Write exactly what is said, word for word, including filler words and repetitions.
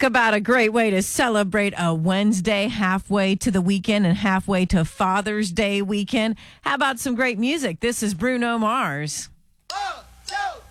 Talk about a great way to celebrate a Wednesday halfway to the weekend and halfway to Father's Day weekend. How about some great music? This is Bruno Mars.